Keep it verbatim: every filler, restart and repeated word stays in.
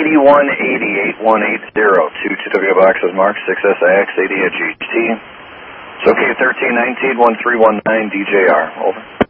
eighty-one eighty-eight one eight zero. two T W boxes marked six S I X eighty at G T. It's okay, thirteen nineteen one three one nine D J R. Over.